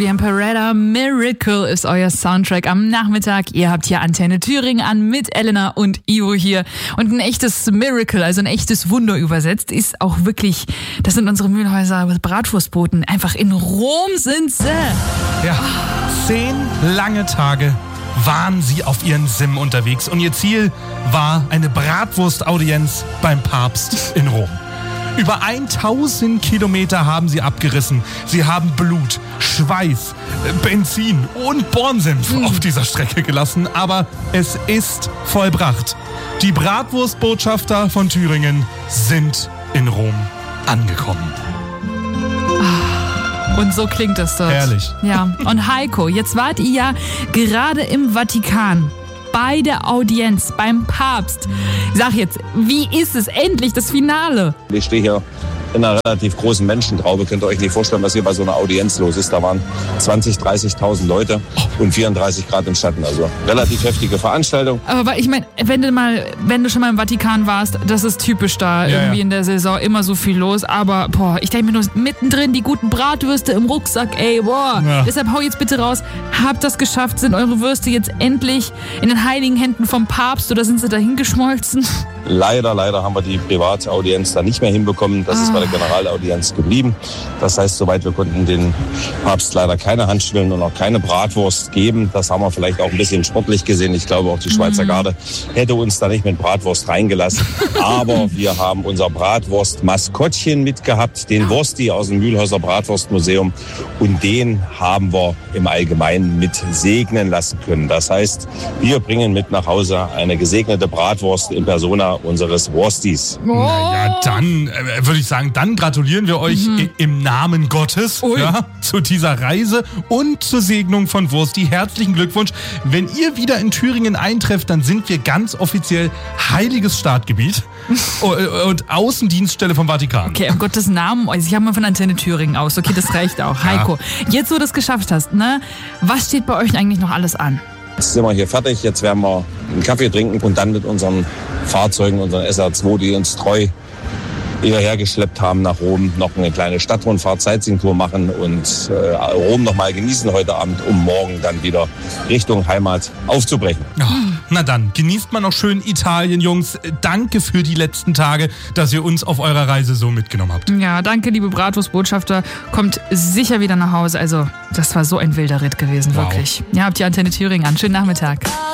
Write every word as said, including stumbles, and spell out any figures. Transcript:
Die Emperor Miracle ist euer Soundtrack am Nachmittag. Ihr habt hier Antenne Thüringen an mit Elena und Ivo hier. Und ein echtes Miracle, also ein echtes Wunder übersetzt, ist auch wirklich, das sind unsere Mühlhäuser Bratwurstboten. Einfach in Rom sind sie. Ja, zehn lange Tage waren sie auf ihren Sim unterwegs. Und ihr Ziel war eine Bratwurstaudienz beim Papst in Rom. Über tausend Kilometer haben sie abgerissen. Sie haben Blut, Schweiß, Benzin und Bornsenf mhm. auf dieser Strecke gelassen. Aber es ist vollbracht. Die Bratwurstbotschafter von Thüringen sind in Rom angekommen. Und so klingt es dort. Herrlich. Ja. Und Heiko, jetzt wart ihr ja gerade im Vatikan. Bei der Audienz, beim Papst. Sag jetzt, wie ist es endlich, das Finale? Ich stehe hier in einer relativ großen Menschentraube. Könnt ihr euch nicht vorstellen, was hier bei so einer Audienz los ist. Da waren zwanzigtausend, dreißigtausend Leute und vierunddreißig Grad im Schatten. Also relativ heftige Veranstaltung. Aber ich meine, wenn du mal, wenn du schon mal im Vatikan warst, das ist typisch da ja, irgendwie ja. in der Saison immer so viel los. Aber boah, ich denke mir nur mittendrin die guten Bratwürste im Rucksack, ey, boah. Ja. Deshalb hau jetzt bitte raus. Habt das geschafft? Sind eure Würste jetzt endlich in den heiligen Händen vom Papst oder sind sie dahin geschmolzen? Leider, leider haben wir die Privataudienz da nicht mehr hinbekommen. Das ah. ist bei der Generalaudienz geblieben. Das heißt, soweit wir konnten den Papst leider keine Handschwillen und auch keine Bratwurst geben. Das haben wir vielleicht auch ein bisschen sportlich gesehen. Ich glaube, auch die Schweizer Garde hätte uns da nicht mit Bratwurst reingelassen. Aber wir haben unser Bratwurst-Maskottchen mitgehabt, den Wursti aus dem Mühlhäuser Bratwurstmuseum. Und den haben wir im Allgemeinen mit segnen lassen können. Das heißt, wir bringen mit nach Hause eine gesegnete Bratwurst in Persona unseres Wurstis. Oh. Naja, dann äh, würde ich sagen, dann gratulieren wir euch mhm. i- im Namen Gottes ja, zu dieser Reise und zur Segnung von Wursti. Herzlichen Glückwunsch. Wenn ihr wieder in Thüringen eintrefft, dann sind wir ganz offiziell heiliges Staatsgebiet und Außendienststelle vom Vatikan. Okay, um Gottes Namen, also ich habe mal von Antenne Thüringen aus. Okay, das reicht auch. Heiko, ja. Jetzt wo du das geschafft hast, ne? Was steht bei euch eigentlich noch alles an? Jetzt sind wir hier fertig, jetzt werden wir einen Kaffee trinken und dann mit unseren Fahrzeugen, unseren S R zwei, die uns treu hierher geschleppt haben nach Rom, noch eine kleine Stadtrundfahrt, Sightseeing-Tour machen und äh, Rom noch mal genießen heute Abend, um morgen dann wieder Richtung Heimat aufzubrechen. Oh, na dann, genießt mal noch schön Italien, Jungs. Danke für die letzten Tage, dass ihr uns auf eurer Reise so mitgenommen habt. Ja, danke, liebe Bratwurstbotschafter. Kommt sicher wieder nach Hause. Also, das war so ein wilder Ritt gewesen, wow. wirklich. Ja, habt ihr Antenne Thüringen an. Schönen Nachmittag.